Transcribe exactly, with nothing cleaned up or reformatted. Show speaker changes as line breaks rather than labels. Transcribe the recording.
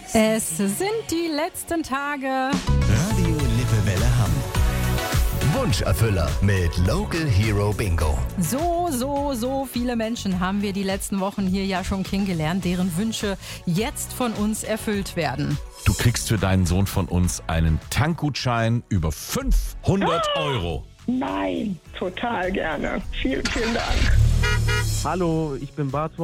Es sind die letzten Tage.
Radio Lippewelle Hamm. Wunscherfüller mit Local Hero Bingo.
So, so, so viele Menschen haben wir die letzten Wochen hier ja schon kennengelernt, deren Wünsche jetzt von uns erfüllt werden.
Du kriegst für deinen Sohn von uns einen Tankgutschein über fünfhundert Euro.
Nein, total gerne. Vielen, vielen Dank.
Hallo, ich bin Bart